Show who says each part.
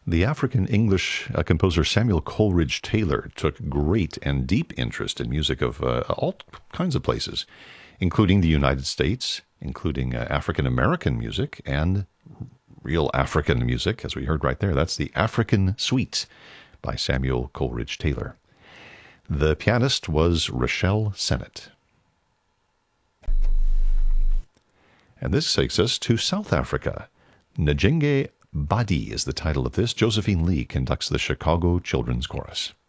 Speaker 1: The African English composer Samuel Coleridge Taylor took great and deep interest in music of all kinds of places, including the United States, including African American music, and real African music, as we heard right there. That's the African Suite by Samuel Coleridge Taylor. The pianist was Rochelle Sennett. And this takes us to South Africa. Njenge Badi is the title of this. Josephine Lee conducts the Chicago Children's Chorus.